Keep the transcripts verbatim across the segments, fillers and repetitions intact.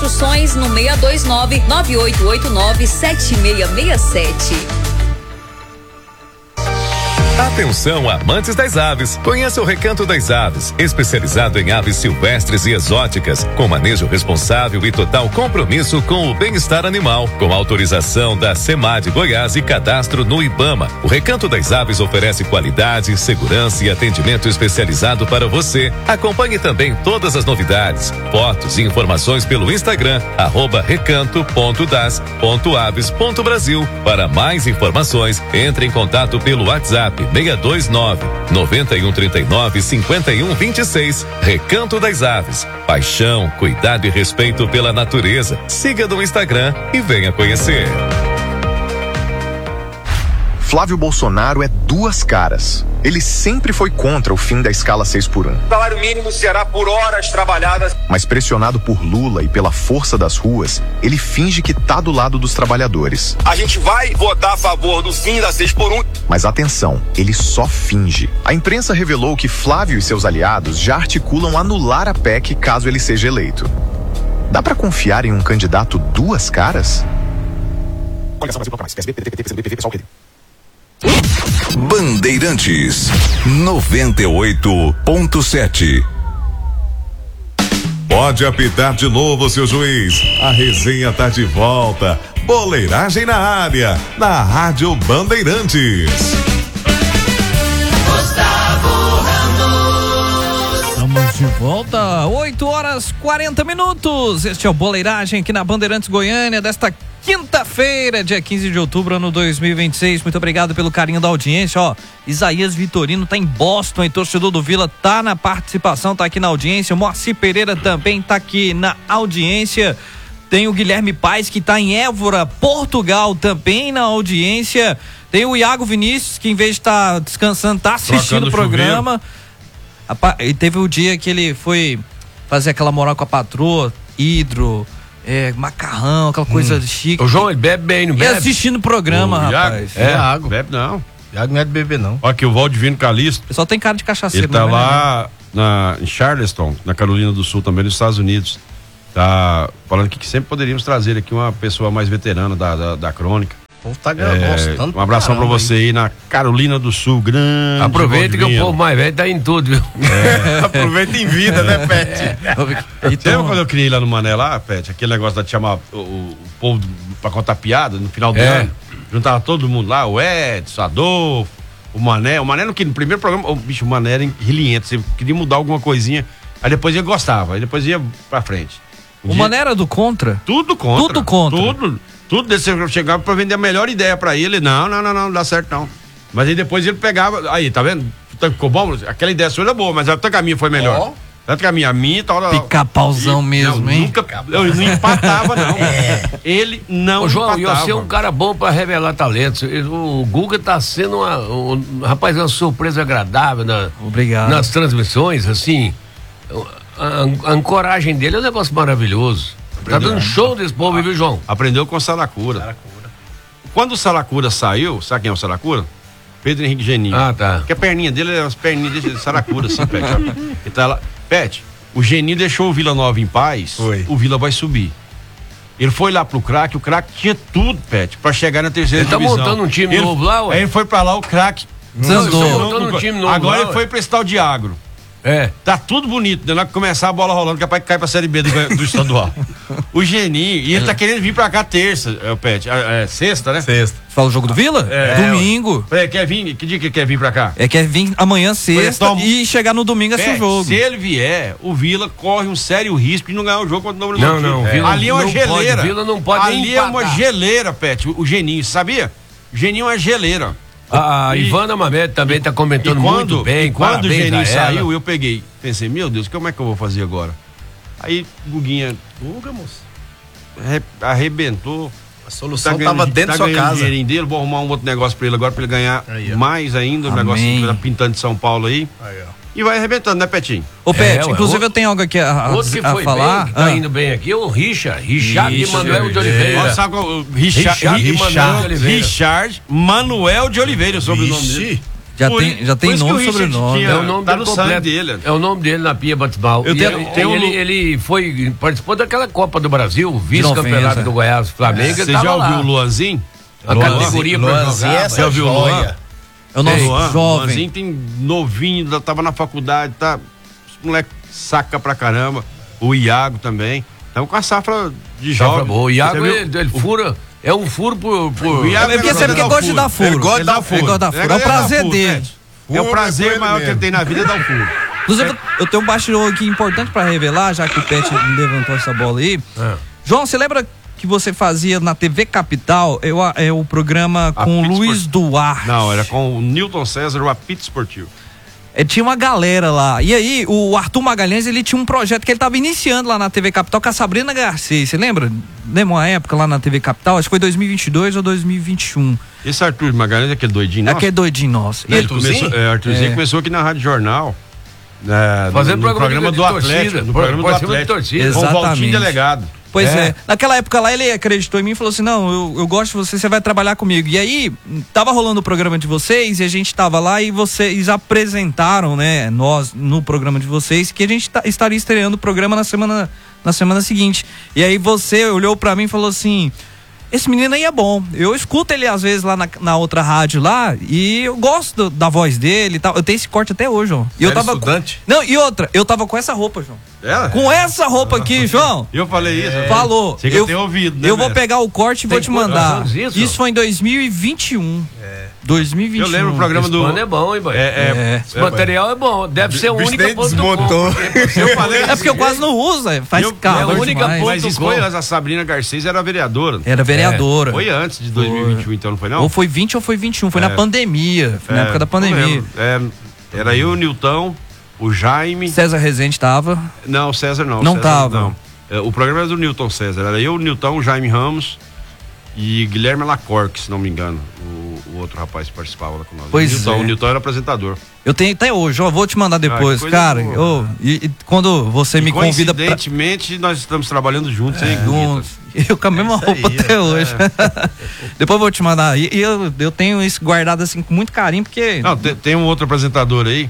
Construções no seis dois nove, nove oito oito nove, sete seis seis sete. Atenção, amantes das aves. Conheça o Recanto das Aves, especializado em aves silvestres e exóticas, com manejo responsável e total compromisso com o bem-estar animal. Com autorização da SEMAD Goiás e cadastro no IBAMA, o Recanto das Aves oferece qualidade, segurança e atendimento especializado para você. Acompanhe também todas as novidades, fotos e informações pelo Instagram, arroba recanto ponto das ponto aves ponto brasil. Para mais informações, entre em contato pelo WhatsApp seis dois nove, nove um três nove, cinco um dois seis. Recanto das Aves. Paixão, cuidado e respeito pela natureza. Siga no Instagram e venha conhecer. Flávio Bolsonaro é duas caras. Ele sempre foi contra o fim da escala seis por um. O salário mínimo será por horas trabalhadas. Mas pressionado por Lula e pela força das ruas, ele finge que tá do lado dos trabalhadores. A gente vai votar a favor do fim da seis por um. Mas atenção, ele só finge. A imprensa revelou que Flávio e seus aliados já articulam anular a P E C caso ele seja eleito. Dá pra confiar em um candidato duas caras? Bandeirantes noventa e oito ponto sete. Pode apitar de novo, seu juiz. A resenha tá de volta. Boleiragem na área, na Rádio Bandeirantes. Estamos de volta, oito horas quarenta minutos. Este é o Boleiragem aqui na Bandeirantes Goiânia, desta quinta-feira, dia quinze de outubro, ano dois mil e vinte e seis. Muito obrigado pelo carinho da audiência. Ó, Isaías Vitorino tá em Boston, e torcedor do Vila tá na participação, tá aqui na audiência. O Moacir Pereira também tá aqui na audiência. Tem o Guilherme Paes, que tá em Évora, Portugal, também na audiência. Tem o Iago Vinícius, que em vez de estar tá descansando, tá assistindo o programa. E teve o dia que ele foi fazer aquela moral com a patroa, hidro, é, macarrão, aquela coisa hum. chique. O João, ele bebe bem, não bebe? E assistindo o programa, o rapaz. Iago, é, Iago. Bebe não. Iago não é de beber, não. Olha aqui, o Valdivino Calisto. O pessoal tem cara de cachaceiro. Ele tá lá na, em Charleston, na Carolina do Sul, também nos Estados Unidos. Tá falando que sempre poderíamos trazer aqui uma pessoa mais veterana da, da, da crônica. O povo tá gostando. É, um abração pra você aí na Carolina do Sul, grande. Aproveita que o povo mais velho tá em tudo, viu? É. Aproveita em vida, né, Pet? É. Então... Lembra quando eu criei lá no Mané, lá, Pet? Aquele negócio de chamar o, o povo pra contar piada no final do é. ano. Juntava todo mundo lá, o Edson, Adolfo, o Mané. O Mané, no, no primeiro programa, o bicho, o Mané era rilhento. Você queria mudar alguma coisinha, aí depois ele gostava, aí depois ia pra frente. Um o dia... Mané era do contra? Tudo contra. Tudo contra. Tudo. Tudo desse chegava pra vender a melhor ideia pra ele. Não, não, não, não, não dá certo não. Mas aí depois ele pegava, aí, tá vendo? Ficou bom? Aquela ideia sua era boa, mas até que a minha foi melhor. Oh. Tanto que a minha, a minha tal. Pica-pauzão mesmo, não, hein? Nunca, eu não empatava, não. É. Ele não Ô, João, empatava. você é um cara bom pra revelar talentos. O Guga tá sendo uma, um, rapaz, uma surpresa agradável na, Obrigado. nas transmissões, assim. A, a ancoragem dele é um negócio maravilhoso. Aprendeu, tá dando show desse povo, viu, João? Aprendeu com o Saracura. Saracura. Quando o Saracura saiu, sabe quem é o Saracura? Pedro Henrique Geninho. Ah, tá. Porque a perninha dele é as perninhas de Saracura, assim, Pet. Ele tá lá. Pet, o Geninho deixou o Vila Nova em paz, foi. O Vila vai subir. Ele foi lá pro craque, o craque tinha tudo, Pet, pra chegar na terceira ele divisão. Ele tá montando um time ele, novo lá, ué? Aí ele foi pra lá, o craque. Montando um time novo. Agora lá, ele foi pra esse tal de agro. É. Tá tudo bonito, né? Na hora que começar a bola rolando, capaz que cai pra Série B do, do estadual. O Geninho, e ele tá querendo vir pra cá terça, é o Pet, é, é sexta, né? Sexta. Fala o jogo do Vila? É, domingo. É, quer vir, que dia que quer vir pra cá? É, quer vir amanhã sexta Toma, e chegar no domingo assim o jogo. Se ele vier, o Vila corre um sério risco de não ganhar o jogo contra o Novo Não, não, é. Ali é uma não geleira. Pode, Vila não pode Ali nem é uma geleira, Pet, o, o Geninho, sabia? O Geninho é uma geleira. A, a e, Ivana Mamed também está comentando quando, muito bem. Quando o Geninho saiu, eu peguei. Pensei, meu Deus, como é que eu vou fazer agora? Aí, Guguinha, Guga, moço, arrebentou. A solução tá ganhando, tava dentro tá da sua casa. Dinheirinho dele, vou arrumar um outro negócio pra ele agora, pra ele ganhar aí, mais ainda. O negócio que tá pintando de São Paulo aí. aí e vai arrebentando, né, Petinho? Ô, Pet, é, inclusive outro, eu tenho algo aqui a, a, outro que a foi falar. Bem, que tá ah. indo bem aqui é o Richard. Richard de Manuel de Oliveira. Nossa, sabe o Richard, Richard, Richard, Richard Manuel de Oliveira, sobre o nome dele. Já Por- tem, já por tem isso que nome o e Richard sobrenome. tinha- É o nome tá dele no sangue completo. dele. É o nome dele na pia batismal. Eu E tenho- ele, tem um ele, Lu- ele foi, participou daquela Copa do Brasil, vice-campeonato ofensa. do Goiás Flamengo. Você ele tava já ouviu lá. o Luanzinho? A Luan- categoria pra Luanzinho, jogar. essa Você ouviu o joia. Luan? É o nosso Luan, jovem. Luanzinho tem novinho, ainda tava na faculdade, tá? Os moleque saca pra caramba. O Iago também. Estamos com a safra de Safra jovens. boa. O Iago, Você viu? ele, ele fura. É um furo por. por... O Iago É porque você porque gosta de dar furo. Ele gosta de dar Ele furo. gosta de dar furo. É o Ele prazer dá furo, dele. né? É o prazer Furo é maior ele que ele tem na vida é dar o furo. Inclusive, eu tenho um bastidor aqui importante pra revelar, já que o Pet levantou essa bola aí. É. João, você lembra que você fazia na T V Capital eu, é o programa A com o Pit Luiz Sport- Duarte? Não, era com o Newton César, o apito esportivo. É, tinha uma galera lá. E aí, o Arthur Magalhães, ele tinha um projeto que ele tava iniciando lá na T V Capital com a Sabrina Garcês. Você lembra? Lembra uma época lá na T V Capital? Acho que foi dois mil e vinte e dois ou dois mil e vinte e um. Esse Arthur Magalhães é aquele doidinho, nossa. Aquele doidinho nosso. E Ele ele- começou, é, Arthurzinho É. começou aqui na Rádio Jornal. Né, Fazendo no, no programa programa de do torcida, Atlético. No pro- programa do programa de Atlético. torcida. Com o Valtinho Exatamente. Delegado. Pois é. É. Naquela época lá, ele acreditou em mim e falou assim: não, eu, eu gosto de você, você vai trabalhar comigo. E aí, tava rolando o programa de vocês e a gente tava lá e vocês apresentaram, né, nós, no programa de vocês, que a gente tá- estaria estreando o programa na semana, na semana seguinte. E aí você olhou pra mim e falou assim: esse menino aí é bom. Eu escuto ele às vezes lá na, na outra rádio lá e eu gosto do- da voz dele e tal. Eu tenho esse corte até hoje, João. E eu Era tava estudante? Com... Não, e outra, eu tava com essa roupa, João. É? Com essa roupa aqui, João. Eu falei isso. Falou. Você que eu tenho ouvido, né? Eu vou velho? pegar o corte e vou Tem te quantos mandar. anos Isso? isso? foi em dois mil e vinte e um. É. dois mil e vinte e um. Eu lembro o programa Esse do. pano é bom, hein, boy? É, é, Esse material é bom. Deve ser a O bicho única nem ponto desmontou. eu falei. É porque eu quase não uso, é, faz Eu- calor é a única demais. ponto- Mas isso foi antes. A Sabrina Garcês era vereadora. Era vereadora. Foi antes de dois mil e vinte e um, então não foi não? Ou foi vinte ou foi vinte e um. Foi É. na pandemia. Foi na É, época da não pandemia. lembro. É, era eu, o Nilton, o Jaime. César Rezende tava. Não, o César não. Não César, tava. Não. É, o programa era do Nilton César. Era eu, o Nilton, o Jaime Ramos e Guilherme Lacorque, se não me engano. O, o outro rapaz que participava lá com nós. Pois o Nilton, é. o Nilton era apresentador. Eu tenho até hoje, eu vou te mandar depois. que coisa Cara, boa. ô, e, e quando você E me convida pra. coincidentemente, nós estamos trabalhando juntos, hein, Juntos. Eu com a mesma isso roupa aí, até é. hoje. Depois eu vou te mandar. E, e eu, eu tenho isso guardado assim com muito carinho, porque. Não, tem, tem um outro apresentador aí,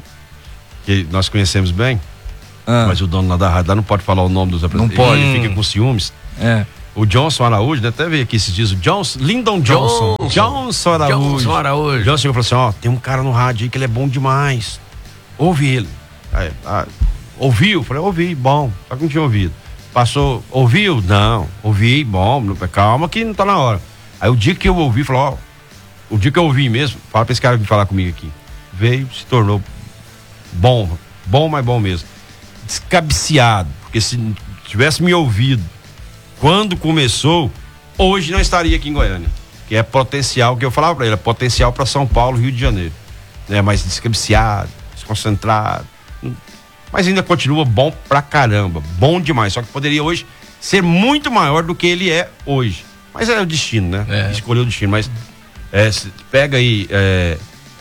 que nós conhecemos bem, Ah, mas o dono lá da rádio lá não pode falar o nome dos apresentadores. Não pode. Ele fica com ciúmes. é. O Johnson Araújo, né? Até veio aqui esses dias, o Johnson, Lyndon Johnson. Johnson. Johnson Araújo. Johnson Araújo. Johnson chegou e falou assim, ó, tem um cara no rádio aí que ele é bom demais. Ouve ele. Aí, ah, ouviu? Falei, ouvi, bom. Só que não tinha ouvido. Passou, ouviu? Não. Ouvi, bom. não- Calma que não tá na hora. Aí o dia que eu ouvi, falou, ó, o dia que eu ouvi mesmo, fala pra esse cara vir falar comigo aqui. Veio, se tornou bom. Bom, mas bom mesmo. Descabiciado. Porque se tivesse me ouvido quando começou, hoje não estaria aqui em Goiânia. Que é potencial, que eu falava pra ele, é potencial pra São Paulo, Rio de Janeiro. Né? Mas descabiciado, desconcentrado. Mas ainda continua bom pra caramba. Bom demais. Só que poderia hoje ser muito maior do que ele é hoje. Mas é o destino, né? É. Escolheu o destino. Mas é, se- pega aí é,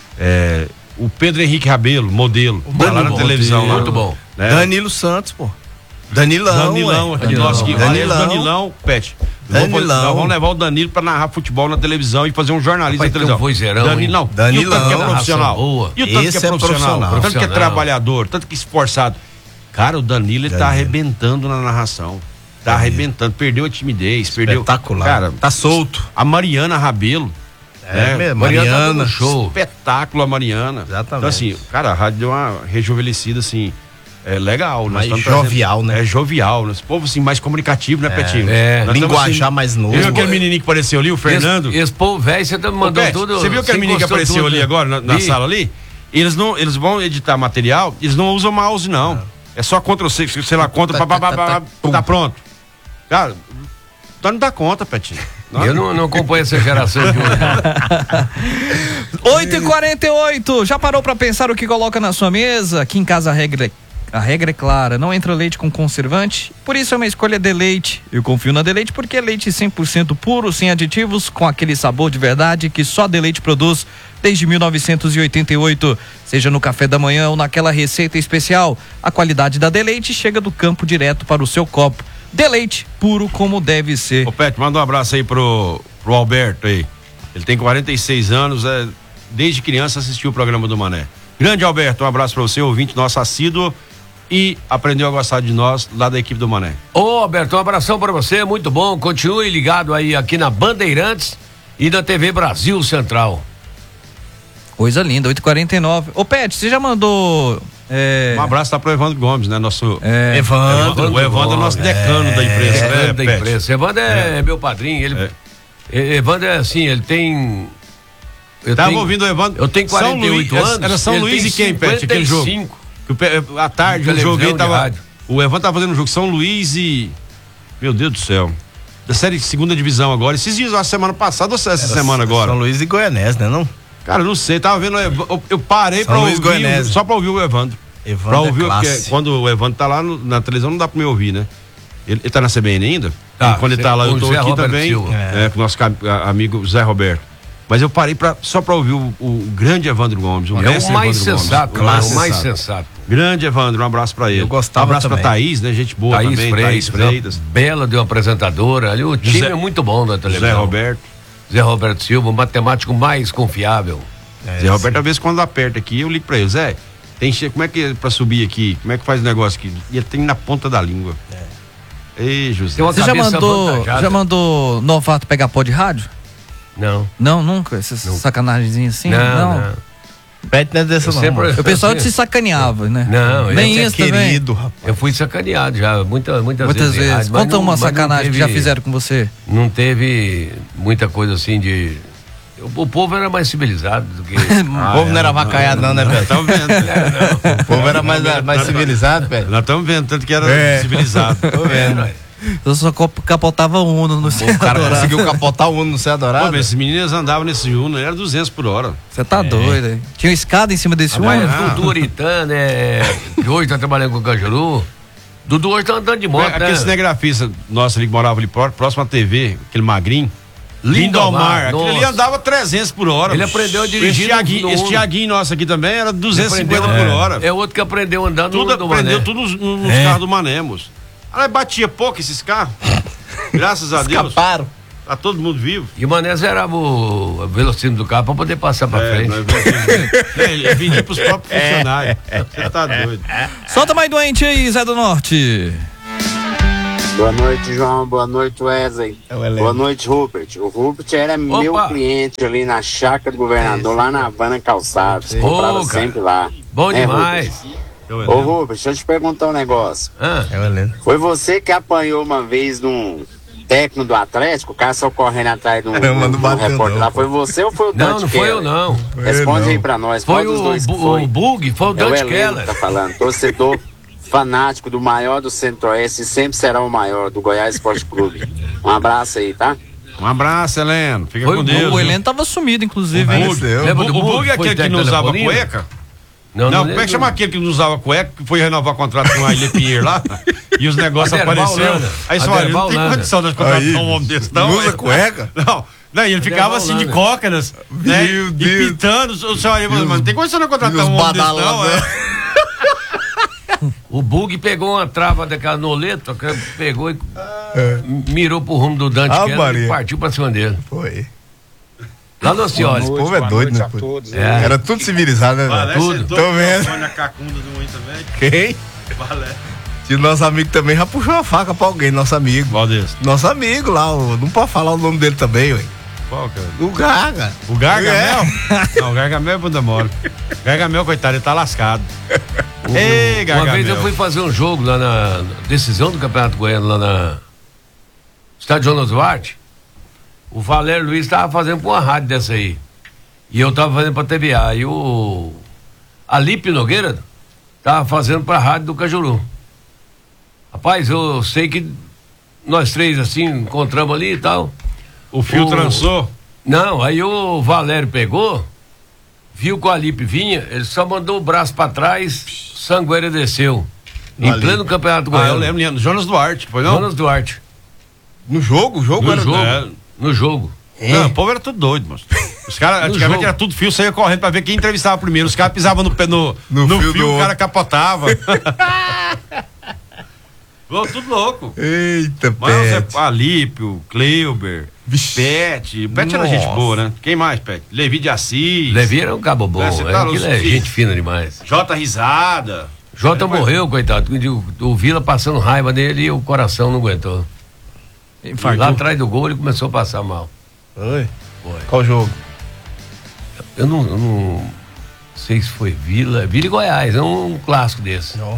é, o Pedro Henrique Rabelo, modelo. Tá lá na bom, televisão. lá. muito bom. Né? Danilo Santos, pô. Danilão, Danilão, ué. aqui, nossa, que Danilão. Danilão, Danilão Pet. Nós vamos- Danilão. Nós vamos levar o Danilo pra narrar futebol na televisão e fazer um jornalismo Rapaz, na televisão. tem um vozeirão, hein? Danilo, não. Danilão. E o tanto que é profissional. Raça boa. E o tanto Esse que é é profissional. profissional. O tanto que é Profissional. trabalhador, tanto que é esforçado. Cara, o Danilo, ele tá Danilo. arrebentando na narração. Tá arrebentando. Perdeu a timidez, perdeu. Espetacular. Cara, Tá solto. a Mariana Rabelo. É mesmo, Mariana tá Mariana. dando show. Espetáculo a Mariana. Exatamente. Então, assim, cara, a rádio deu uma rejuvenescida, assim, é legal. Nós Mais estamos jovial, trazendo- né? É jovial, né? Esse povo, assim, mais comunicativo, né, Petinho? é. Nós estamos, Linguajar assim, mais novo. Viu aquele menininho que apareceu ali, o Fernando? Esse, esse povo velho, você tá me Ô, mandando Pet, tudo. Você viu aquele você menino que encostou apareceu tudo, ali né? agora, na, na Vi. sala ali? Eles não, eles vão editar material, eles não usam mouse, não. É só Ctrl C, sei lá, Ctrl, pá, pá, pá, pá, pá, tá pronto. Cara, então não dá conta, Petinho. Eu não, não acompanho essa geração de hoje. não. oito e quarenta e oito. Já parou pra pensar o que coloca na sua mesa? Aqui em casa a regra é, a regra é clara, não entra leite com conservante, por isso é uma escolha Deleite. Eu confio na Deleite porque é leite cem por cento puro, sem aditivos, com aquele sabor de verdade que só a Deleite produz desde mil novecentos e oitenta e oito. Seja no café da manhã ou naquela receita especial, a qualidade da Deleite chega do campo direto para o seu copo. Deleite, puro como deve ser. Ô, Pet, manda um abraço aí pro, pro Alberto aí. Ele tem quarenta e seis anos, é desde criança assistiu o programa do Mané. Grande Alberto, um abraço pra você, ouvinte nosso assíduo, e aprendeu a gostar de nós lá da equipe do Mané. Ô, Alberto, um abração pra você, muito bom. Continue ligado aí aqui na Bandeirantes e na T V Brasil Central. Coisa linda, oito e quarenta e nove. Ô, Pet, você já mandou... É... Um abraço tá pro Evandro Gomes, né? Nosso... É... Evandro, Evandro, o Evandro é nosso decano é... da imprensa, é, né? da Pet? imprensa. Evandro é, é meu padrinho, ele... É. Evandro é assim, ele tem... Eu tava tenho... ouvindo o Evandro... Eu tenho quarenta e oito Luís, anos. Era São Luís e quem, Pet, aquele jogo? Que, à tarde, eu joguei, tava... O Evandro tava fazendo um jogo, São Luís e... Meu Deus do céu. Da série segunda divisão agora. Esses dias, a semana passada ou essa era semana agora? São Luís e Goianese, né, não? Cara, não sei, tava vendo, eu, eu parei São pra Luís ouvir, Goianese. só pra ouvir o Evandro. Evandro pra ouvir, é porque quando o Evandro tá lá no, na televisão não dá pra me ouvir, né? Ele, ele tá na C B N ainda? Tá, e quando ele tá lá, eu tô Zé aqui Roberto também, Silva. é, com o nosso amigo Zé Roberto. Mas eu parei pra, só pra ouvir o, o grande Evandro Gomes. O é o mais sensato, Gomes, claro, o mais sensato. Grande Evandro, um abraço pra ele. Eu gostava Um abraço também. pra Thaís, né? Gente boa Thaís também, Freitas, Thaís Freitas. Bela de uma apresentadora. Ali o time Zé, é muito bom da televisão. Zé Roberto. Zé Roberto Silva, o matemático mais confiável. É, Zé Roberto, às vezes, quando aperta aqui, eu ligo pra ele, Zé, tem che... como é que é pra subir aqui? Como é que faz o negócio aqui? E ele tem na ponta da língua. É. Ei, José. Você já mandou, já mandou novato pegar pó de rádio? Não. Não, nunca? Essas sacanagemzinhas assim? Não, não. não. Pet não é dessa, não. Sempre, o pessoal te sacaneava, né? Não, nem isso é querido, também. Rapaz. Eu fui sacaneado já, muita, muitas, muitas vezes. vezes. Conta não, uma sacanagem teve, que já fizeram com você. Não teve muita coisa assim de... O, o povo era mais civilizado do que... ah, o povo não era avacaiado não, né, Pet? Estamos vendo. É, o povo era mais, mais civilizado, Pet. Nós estamos vendo, tanto que era é. civilizado. Tô vendo. Eu só capotava o Uno no Céu. O cara conseguiu capotar o Uno no Céu Dourado. Pô, esses meninos andavam nesse Uno, era duzentos por hora. Você tá é. doido, hein? Tinha uma escada em cima desse Uno. Mas ah. Dudu Aritã, né? Que hoje tá trabalhando com o Cajuru. Dudu hoje tá andando de moto, é, aquele né? cinegrafista nosso ali que morava ali próximo à T V, aquele magrinho. Lindomar. Aquele ali andava trezentos por hora. Ele aprendeu a dirigir. Esse Tiaguinho, esse Tiaguinho nosso aqui também era duzentos e cinquenta por hora. É outro que aprendeu andando tudo no aprendeu Mané. tudo nos, nos é. carros do Manemos. Ela batia pouco esses carros. Graças a Deus. Escaparam. Tá todo mundo vivo. E o Mané zerava o velocímetro do carro pra poder passar pra é, frente. É, ele vendia pros próprios funcionários. Você tá doido. Solta mais doente aí, Zé do Norte. Boa noite, João. Boa noite, Wesley. É Boa noite, Rupert. O Rupert era Opa. meu cliente ali na chácara do governador, é lá na Havana Calçados. Comprava oh, sempre lá. Bom é, demais. Rupert? Ô, Rupert, deixa eu te perguntar um negócio. Ah. É Foi você que apanhou uma vez num técnico do Atlético, o cara só correndo atrás de um, Caramba, um, um repórter lá. Foi você ou foi o Não, Dante não foi Keller? eu, não. Responde não. aí pra nós. Foi Qual dos o, dois que o, foi? o Bug, foi o Dante é o Keller. Tá falando, torcedor fanático do maior do Centro-Oeste e sempre será o maior, do Goiás Esporte Clube. Um abraço aí, tá? Um abraço, Heleno. Fica foi com o Deus. O Heleno tava sumido, inclusive, hein? Lembra do Bug? O Bug é aquele que não usava cueca? Não, não, não como é que chama aquele que não usava cueca, que foi renovar contrato com a Ilha Pinheiro lá, e os negócios apareceram. Aí só olha, não tem condição de contratar um homem desse, não. Não usa cueca? Não. Não, e ele ficava assim de cócaras, né? E pitando, o senhor olha, mas não tem condição de contratar um homem desse, não, é. O Bug pegou uma trava daquela noleta, pegou e é. mirou pro rumo do Dante ah, Keller e partiu pra cima dele. Foi. Lá no Cioli. Esse povo é doido, né? Todos, é. Era tudo civilizado, né, velho? Tudo. Tô vendo. Quem? Valé. E o nosso amigo também já puxou a faca pra alguém, nosso amigo. Qual desse? Nosso amigo lá, o, não pode falar o nome dele também, ué. Qual, cara? O Garga. O Gargamel? É. Não, o Gargamel é bunda mole. Gargamel, coitado, ele tá lascado. O, Ei, Gargamel. Uma vez eu fui fazer um jogo lá na decisão do Campeonato Goiano, lá na Estádio Jonas Duarte. O Valério Luiz tava fazendo pra uma rádio dessa aí. E eu tava fazendo pra T V A. E o Alipe Nogueira tava fazendo pra rádio do Cajuru. Rapaz, eu sei que nós três assim encontramos ali e tal. O fio o... trançou? Não, aí o Valério pegou, viu que o Alipe vinha, ele só mandou o braço pra trás, Sangueira desceu. No em Alipe. Pleno Campeonato Goiano. Ah, eu lembro, lembro. Jonas Duarte, foi não? Jonas Duarte. No jogo? O jogo no era... Jogo, é. No jogo. É. Não, o povo era tudo doido, moço. Os caras, antigamente jogo. Era tudo fio, saía correndo pra ver quem entrevistava primeiro. Os caras pisavam no, no, no, no fio, fio o cara capotava. Tudo louco. Eita, Mas Pet. é Alípio, Cleuber, Pet. Pet era gente boa, né? Quem mais, Pet? Levi de Assis. Levi era um cabo bom, É, é, você tá aquilo é louco. gente fina demais. Jota Risada. Jota morreu, coitado. O, o Vila passando raiva dele e o coração não aguentou. Infartou. Lá atrás do gol ele começou a passar mal. Oi? Foi. Qual jogo? Eu não, eu não sei se foi Vila. Vila e Goiás, é um, um clássico desse. Não.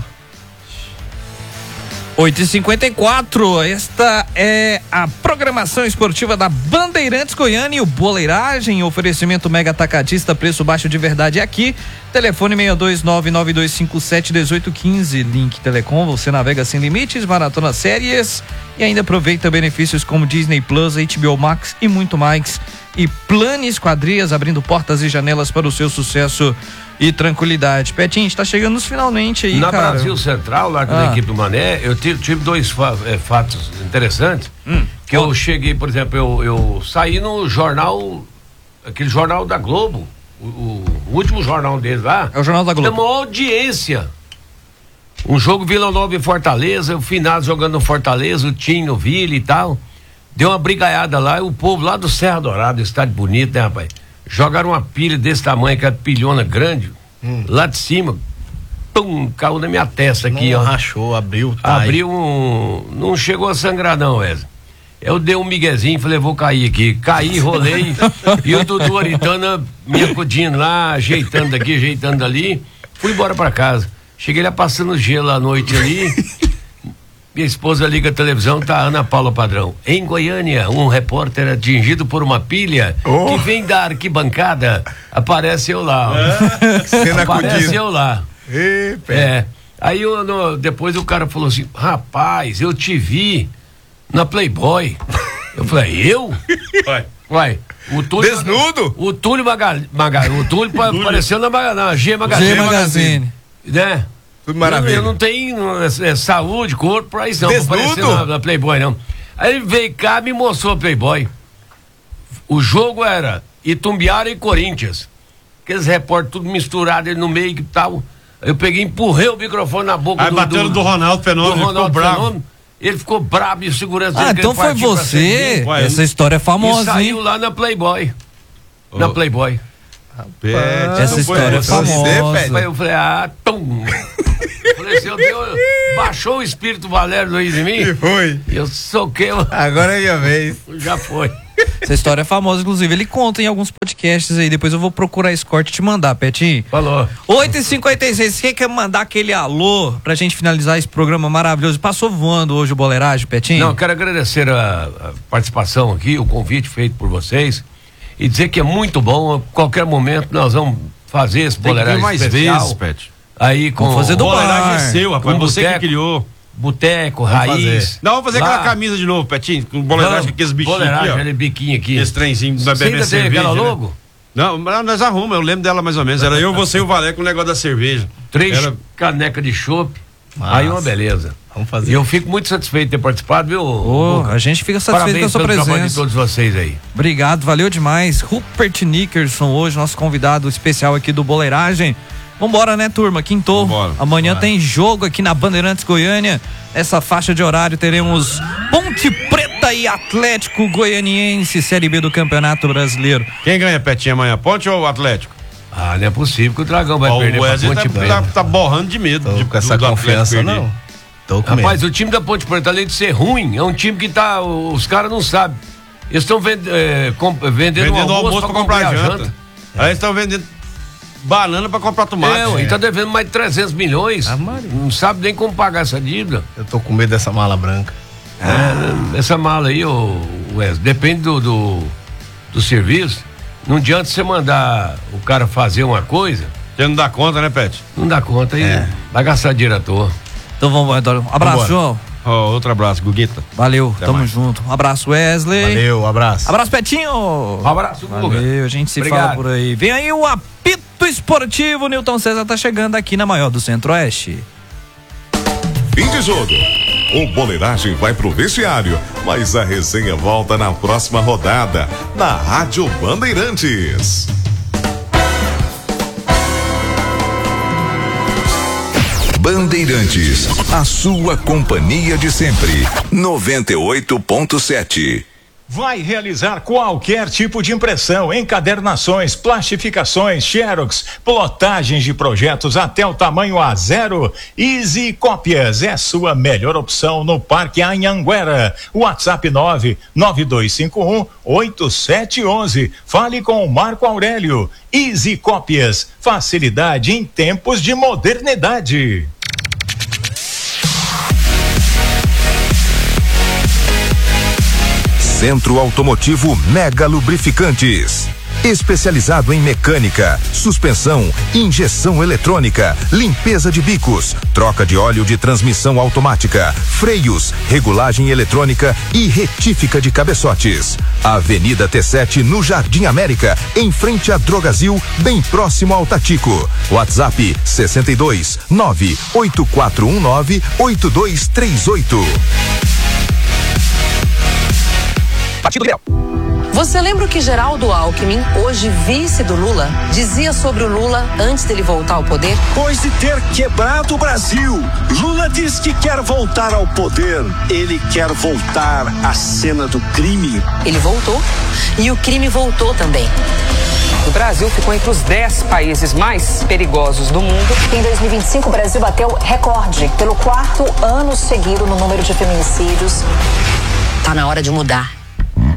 oito e cinquenta e quatro, esta é a programação esportiva da Bandeirantes Goiânia e o Boleiragem, oferecimento mega atacadista, preço baixo de verdade aqui, telefone seis dois nove nove dois cinco sete um oito um cinco, Link Telecom, você navega sem limites, maratona séries e ainda aproveita benefícios como Disney Plus, H B O Max e muito mais. E Plane Esquadrias, abrindo portas e janelas para o seu sucesso e tranquilidade. Petinho, está chegando nos finalmente aí, Na cara. Brasil Central, lá com Ah. a equipe do Mané, eu tive, tive dois fa- é, fatos interessantes. Hum. Que eu cheguei, por exemplo, eu, eu saí no jornal, aquele jornal da Globo, o, o- o último jornal deles lá. É o Jornal da Globo. Tem uma audiência. Um jogo Vila Nova e Fortaleza, o Finado jogando no Fortaleza, o Tim no Vila e tal. Deu uma brigaiada lá, e o povo lá do Serra Dourada, estádio bonito, né, rapaz? Jogaram uma pilha desse tamanho, que é pilhona grande, Hum. lá de cima, pum, caiu na minha testa aqui, Não, ó. rachou, abriu. Tá aí. Abriu um. Não chegou a sangrar, não, Wesley. Eu dei um miguezinho, falei, vou cair aqui. Caí, rolei, e o Dudu Aritana me acudindo lá, ajeitando daqui, ajeitando dali. Fui embora pra casa. Cheguei lá passando gelo à noite ali. Minha esposa liga a televisão, tá a Ana Paula Padrão. Em Goiânia, um repórter atingido por uma pilha Oh. que vem da arquibancada. Aparece eu lá. ó. É? Cena Aparece acudida. eu lá. Ê, Pet. É. Aí eu, no- depois o cara falou assim: rapaz, eu te vi na Playboy. Eu falei: eu? Vai. Uai, o Túlio. Desnudo? O Túlio Magal, Magal, o Túlio pa- apareceu na, Maga- na G Magazine. G Magazine. Né? Tudo maravilha. Eu, eu não tenho é, é, saúde, corpo pra isso, não. Pra Desnudo? aparecer na, na Playboy, não. Aí ele veio cá e me mostrou a Playboy. O jogo era Itumbiara e Corinthians. Aqueles repórteres tudo misturado ali no meio e tal. Eu peguei, empurrei o microfone na boca Aí do, batendo do Ronaldo Fenômeno, do ele Ronaldo ficou bravo. Fenômeno. Ele ficou bravo e o segurança Ah, dele então querendo foi partir pra cima de você. mim. Ué, Essa história é E famosa, saiu hein? lá na Playboy. Na Ô. Playboy. Pet, Essa não foi história é você. famosa. Aí eu falei, ah, tum. Falei assim, eu dei, baixou o espírito Valério Luiz em Que mim. foi? Eu soquei, eu- Agora é minha vez. já foi. Essa história é famosa, inclusive. Ele conta em alguns podcasts aí. Depois eu vou procurar esse corte e te mandar, Petinho. Falou. oito e cinquenta e seis, quem quer mandar aquele alô pra gente finalizar esse programa maravilhoso? Passou voando hoje o Boleiragem, Petinho? Não, eu quero agradecer a, a participação aqui, o convite feito por vocês e dizer que é muito bom. A qualquer momento nós vamos fazer esse Tem que boleiragem vir mais especial. vezes, Pet. Aí com Vamos fazer do Boleiragem bar. é seu, rapaz. Com Você boteco. que criou. Boteco, raiz. fazer. Não, vamos fazer Lá. aquela camisa de novo, Petinho. Com boleiragem, com aqueles bichinhos Boleiragem, aqui, ó. aquele biquinho aqui. Esse trenzinho da Você bebê ainda tem cerveja. aquela né? logo? Não, mas nós arrumamos, eu lembro dela mais ou menos. Era eu, você e o Valério com o negócio da cerveja. Três Era- canecas de chopp. Massa. Aí uma beleza. Vamos fazer. E eu fico muito satisfeito de ter participado, viu? Ô, Lucas? a gente fica satisfeito Parabéns com a sua pelo trabalho de presença. todos vocês aí. Obrigado, valeu demais. Rupert Nickerson, hoje nosso convidado especial aqui do Boleiragem. Vambora, né, turma? Quintou. Vambora. Amanhã tem jogo aqui na Bandeirantes Goiânia. Essa faixa de horário teremos Ponte Preta e Atlético Goianiense, Série B do Campeonato Brasileiro. Quem ganha, Petinho, amanhã? Ponte ou Atlético? Ah, não é possível que o Dragão vai Ó, perder o pra Wesley Ponte tá, Preta. tá, tá borrando de medo. Tô de, com essa do Atlético confiança, perder. não. Tô com Rapaz, medo. o time da Ponte Preta, além de ser ruim, é um time que tá. Os caras não sabem. Eles estão vend, é, com- vendendo, Vendendo um almoço, pra comprar, a janta. Aí eles estão vendendo banana pra comprar tomate. É, e tá devendo mais de trezentos milhões. Ah, Maria. Não sabe nem como pagar essa dívida. Eu tô com medo dessa mala branca. É, essa mala aí, ô, Wesley, depende do, do, do serviço. Não adianta você mandar o cara fazer uma coisa, Você não dá conta, né, Pet? não dá conta aí. É. Vai gastar dinheiro à toa. Então vamos, Eduardo. Um abraço, Vambora. João. Ó, outro abraço, Guguita. Valeu, Até tamo mais. junto. Um abraço, Wesley. Valeu, abraço. Abraço, Petinho. Um abraço, Guga. Valeu, a gente se Obrigado. fala por aí. Vem aí o apito esportivo. Newton César tá chegando aqui na maior do Centro-Oeste. Fim de jogo. O Boleiragem vai pro vestiário, mas a resenha volta na próxima rodada, na Rádio Bandeirantes. Bandeirantes, a sua companhia de sempre. noventa e oito ponto sete. Vai realizar qualquer tipo de impressão, encadernações, plastificações, xerox, plotagens de projetos até o tamanho A zero? Easy Cópias é sua melhor opção no Parque Anhanguera. WhatsApp nove nove dois cinco um oito sete um um. Fale com o Marco Aurélio. Easy Cópias, facilidade em tempos de modernidade. Centro Automotivo Mega Lubrificantes. Especializado em mecânica, suspensão, injeção eletrônica, limpeza de bicos, troca de óleo de transmissão automática, freios, regulagem eletrônica e retífica de cabeçotes. Avenida T sete no Jardim América, em frente a Drogazil, bem próximo ao Tatico. WhatsApp sessenta e dois nove oito quatro um nove oito dois três oito. Partido Liberal. Você lembra o que Geraldo Alckmin, hoje vice do Lula, dizia sobre o Lula antes dele voltar ao poder? Depois de ter quebrado o Brasil, Lula diz que quer voltar ao poder. Ele quer voltar à cena do crime. Ele voltou e o crime voltou também. O Brasil ficou entre os dez países mais perigosos do mundo. Em dois mil e vinte e cinco, o Brasil bateu recorde pelo quarto ano seguido no número de feminicídios. Tá na hora de mudar.